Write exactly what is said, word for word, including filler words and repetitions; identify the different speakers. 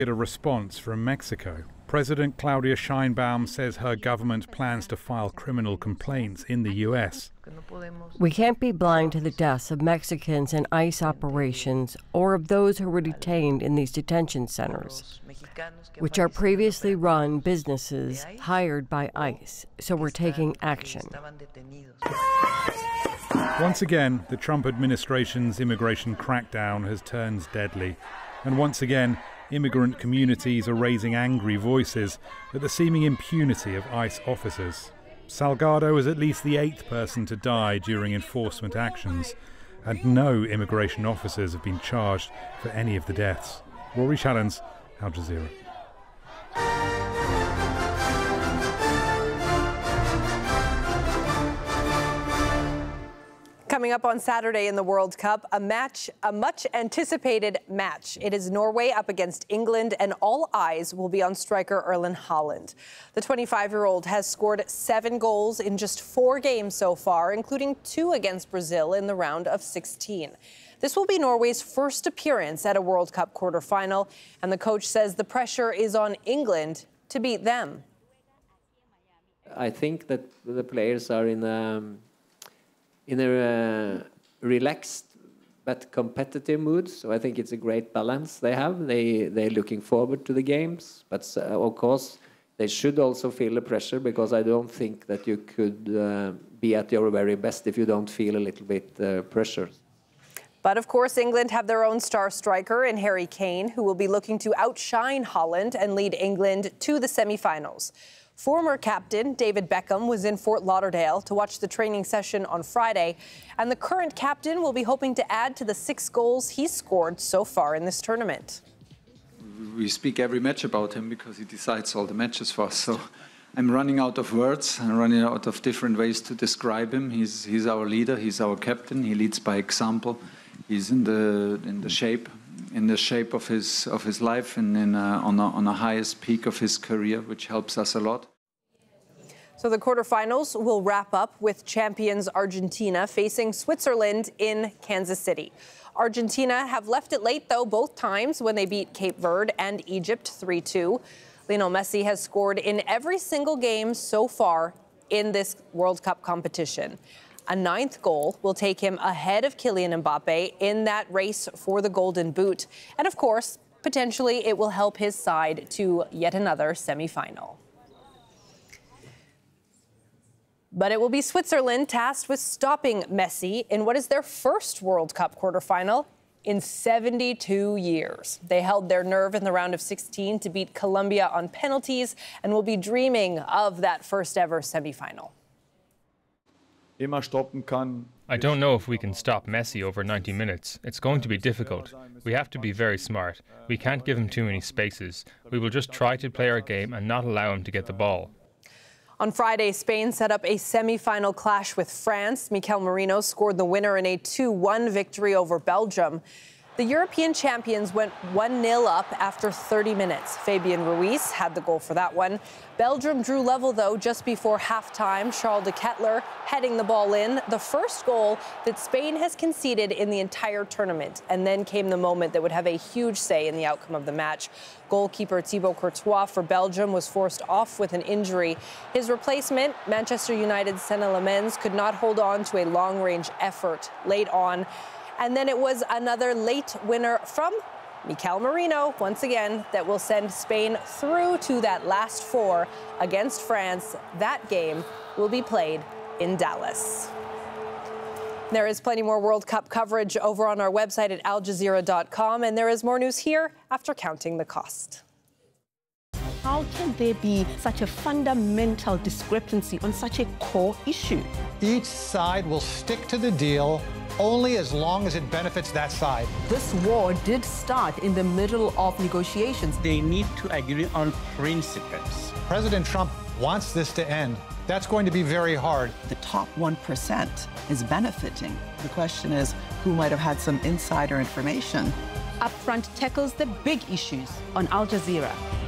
Speaker 1: A response from Mexico. President Claudia Sheinbaum says her government plans to file criminal complaints in the U S.
Speaker 2: We can't be blind to the deaths of Mexicans in ICE operations or of those who were detained in these detention centers, which are previously run businesses hired by ICE, so we're taking action.
Speaker 1: Once again, the Trump administration's immigration crackdown has turned deadly. And once again, immigrant communities are raising angry voices at the seeming impunity of ICE officers. Salgado is at least the eighth person to die during enforcement actions, and no immigration officers have been charged for any of the deaths. Rory Challens, Al Jazeera.
Speaker 3: Coming up on Saturday in the World Cup, a match, a much-anticipated match. It is Norway up against England, and all eyes will be on striker Erling Haaland. The twenty-five-year-old has scored seven goals in just four games so far, including two against Brazil in the round of sixteen. This will be Norway's first appearance at a World Cup quarterfinal, and the coach says the pressure is on England to beat them.
Speaker 4: I think that the players are in a in a uh, relaxed but competitive mood, so I think it's a great balance they have. They, they're looking forward to the games, but uh, of course they should also feel the pressure, because I don't think that you could uh, be at your very best if you don't feel a little bit uh, pressure.
Speaker 3: But of course, England have their own star striker in Harry Kane, who will be looking to outshine Haaland and lead England to the semi-finals. Former captain David Beckham was in Fort Lauderdale to watch the training session on Friday, and the current captain will be hoping to add to the six goals he's scored so far in this tournament.
Speaker 5: We speak every match about him because he decides all the matches for us. So I'm running out of words. I'm running out of different ways to describe him. He's, he's our leader. He's our captain. He leads by example. He's in the in the shape in the shape of his of his life and in a, on a, on the highest peak of his career, which helps us a lot.
Speaker 3: So the quarterfinals will wrap up with champions Argentina facing Switzerland in Kansas City. Argentina have left it late, though, both times when they beat Cape Verde and Egypt three two. Lionel Messi has scored in every single game so far in this World Cup competition. A ninth goal will take him ahead of Kylian Mbappe in that race for the Golden Boot. And of course, potentially it will help his side to yet another semi-final. But it will be Switzerland tasked with stopping Messi in what is their first World Cup quarterfinal in seventy-two years. They held their nerve in the round of sixteen to beat Colombia on penalties and will be dreaming of that first ever semifinal.
Speaker 6: I don't know if we can stop Messi over ninety minutes. It's going to be difficult. We have to be very smart. We can't give him too many spaces. We will just try to play our game and not allow him to get the ball.
Speaker 3: On Friday, Spain set up a semi-final clash with France. Mikel Merino scored the winner in a two one victory over Belgium. The European champions went one nil up after thirty minutes. Fabian Ruiz had the goal for that one. Belgium drew level, though, just before halftime. Charles de Ketelaere heading the ball in, the first goal that Spain has conceded in the entire tournament. And then came the moment that would have a huge say in the outcome of the match. Goalkeeper Thibaut Courtois for Belgium was forced off with an injury. His replacement, Manchester United's Sané Lammens, could not hold on to a long-range effort late on. And then it was another late winner from Mikel Merino, once again, that will send Spain through to that last four against France. That game will be played in Dallas. There is plenty more World Cup coverage over on our website at al jazeera dot com, and there is more news here after counting the cost.
Speaker 7: How can there be such a fundamental discrepancy on such a core issue?
Speaker 8: Each side will stick to the deal only as long as it benefits that side.
Speaker 9: This war did start in the middle of negotiations.
Speaker 10: They need to agree on principles.
Speaker 8: President Trump wants this to end. That's going to be very hard.
Speaker 11: The top one percent is benefiting. The question is, who might have had some insider information?
Speaker 7: Upfront tackles the big issues on Al Jazeera.